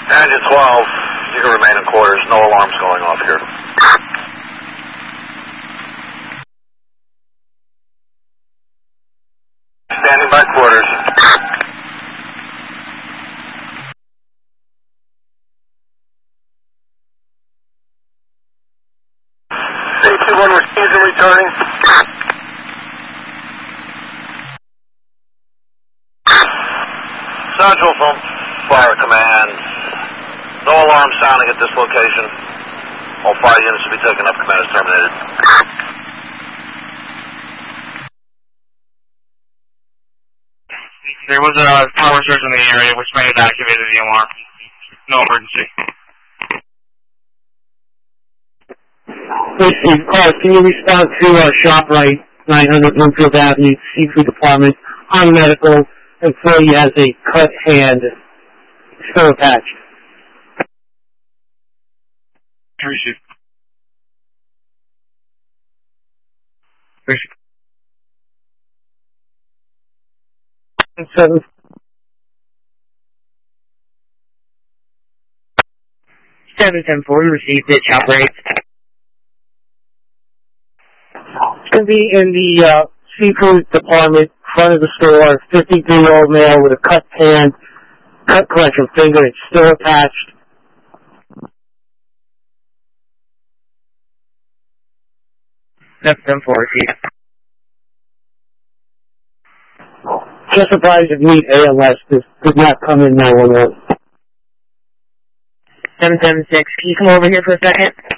Engine 12, you can remain in quarters. No alarms going off here. Standing by quarters. C21 received and returning. Central from Fire Command. No alarm sounding at this location. All fire units will be taken up. Command is terminated. There was a power surge in the area which may have activated the alarm. No emergency. Can you respond to ShopRite, 900 Bloomfield Avenue, Seafood Department, on medical, employee has a cut hand, still attached. Receive. 710-4, received it, ShopRite. It's going to be in the Seafood Department, front of the store, 53-year-old male with a cut hand, cut collection finger, it's still attached. That's 7-4, received. Just surprised if need ALS. This did not come in 911. 776, can you come over here for a second?